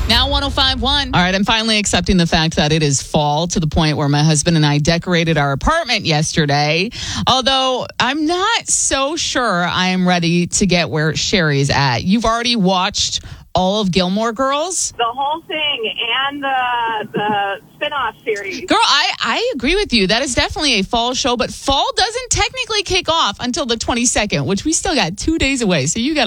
Now 105.1. All right, I'm finally accepting the fact that it is fall to the point where my husband and I decorated our apartment yesterday. Although I'm not so sure I am ready to get where Sherry's at. You've already watched all of Gilmore Girls? The whole thing and the spin-off series. Girl, I agree with you. That is definitely a fall show, but fall doesn't technically kick off until the 22nd, which we still got 2 days away. So you got